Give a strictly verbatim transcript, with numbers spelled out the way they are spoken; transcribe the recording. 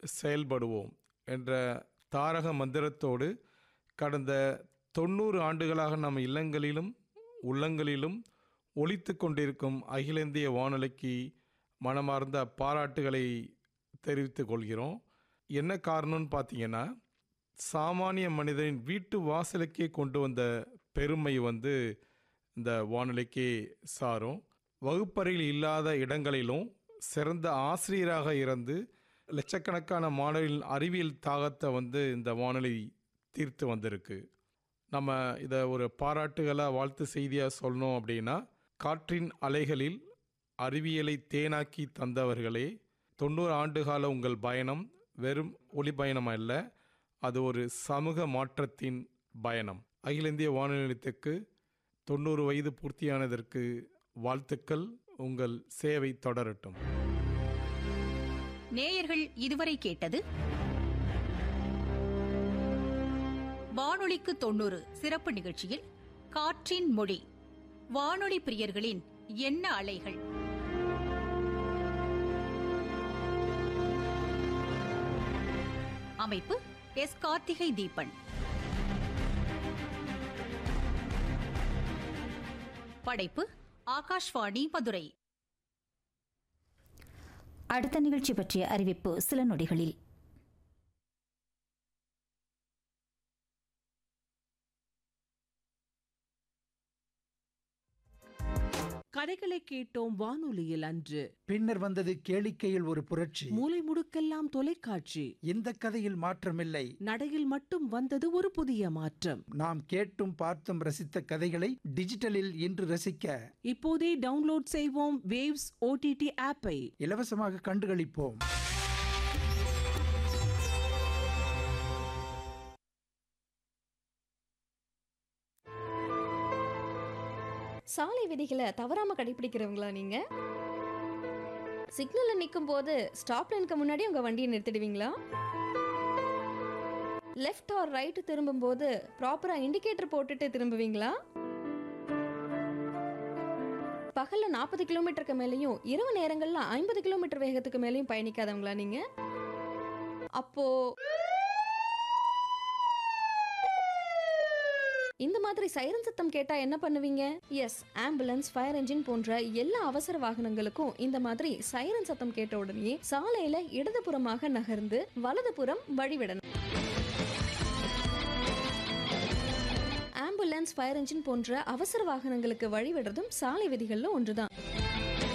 செயல்படுவோம் என்ற தாரக மந்திரத்தோடு கடந்த தொண்ணூறு ஆண்டுகளாக நம் இல்லங்களிலும் உள்ளங்களிலும் ஒலித்து கொண்டிருக்கும் அகில இந்திய வானொலிக்கு மனமார்ந்த பாராட்டுகளை தெரிவித்துக் கொள்கிறோம். என்ன காரணம்னு பார்த்தீங்கன்னா, சாமானிய மனிதனின் வீட்டு வாசலுக்கே கொண்டு வந்த பெருமை வந்து இந்த வானொலிக்கே சாரும். வகுப்பறையில் இல்லாத இடங்களிலும் சிறந்த ஆசிரியராக இருந்து லட்சக்கணக்கான மாணவர்களின் அறிவியல் தாகத்தை வந்து இந்த வானொலி தீர்த்து வந்திருக்கு. நம்ம இதை ஒரு பாராட்டுகளாக வாழ்த்து செய்தியாக சொல்லணும் அப்படின்னா, காற்றின் அலைகளில் அறிவியலை தேனாக்கி தந்தவர்களே, தொண்ணூறு ஆண்டுகால உங்கள் பயணம் வெறும் ஒளி பயணம் அல்ல, அது ஒரு சமூக மாற்றத்தின் பயணம். அகில இந்திய வானொலி நிலையத்துக்கு தொண்ணூறு வயது பூர்த்தியானதற்கு வாழ்த்துக்கள். உங்கள் சேவை தொடரட்டும். நேயர்கள் இதுவரை கேட்டது வானொலிக்கு தொண்ணூறு சிறப்பு நிகழ்ச்சியில் காற்றின் மொழி, வானொலி பிரியர்களின் எண்ண அலைகள். அமைப்பு எஸ் கார்த்திகை தீபன். படைப்பு ஆகாஷ்வாணி மதுரை. அடுத்த நிகழ்ச்சி பற்றிய அறிவிப்பு சில நொடிகளில். கதைகளை கேட்டோம் வானொலியில் அன்று. பின்னர் வந்தது கேளிக்கையில் ஒரு புரட்சி. மூலை முடுக்கெல்லாம் தொலைக்காட்சி. இந்த கதையில் மாற்றமில்லை, நடையில் மட்டும் வந்தது ஒரு புதிய மாற்றம். நாம் கேட்டும் பார்த்தும் ரசித்த கதைகளை டிஜிட்டலில் இன்று ரசிக்க இப்போதே டவுன்லோட் செய்வோம் வேவ்ஸ் ஓடிடி ஆப்பை. இலவசமாக கண்டுகளிப்போம். சாலை விதிகளை தவறாம கடைபிடிக்கிறவங்களா நீங்க? சிக்னல்ல நிற்கும் போது ஸ்டாப் லைனுக்கு முன்னாடி உங்க வண்டியை நிறுத்திடுவீங்களா? லெஃப்ட் ஆர் ரைட் திரும்பும் போது ப்ராப்பரா இண்டிகேட்டர் போட்டுட்டு திரும்புவீங்களா? பகல்ல நாற்பது கிலோமீட்டருக்கு மேலேயும் இரவு நேரங்கள்ல ஐம்பது கிலோமீட்டர் வேகத்துக்கு மேலேயும் பயணிக்காதவங்களா நீங்க? அப்போ இந்த மாதிரி சைரன் சத்தம் கேட்டா என்ன பண்ணுவீங்க? எஸ், ஆம்புலன்ஸ், ஃபயர் என்ஜின் போன்ற எல்லா அவசர வாகனங்களுக்கும் இந்த மாதிரி சைரன் சத்தம் கேட்ட உடனே சாலையில இடதுபுறமாக நகர்ந்து வலதுபுறம் வழிவிடணும். ஆம்புலன்ஸ், ஃபயர் என்ஜின் போன்ற அவசர வாகனங்களுக்கு வழிவிடுறதும் சாலை விதிகள்ல ஒன்றுதான்.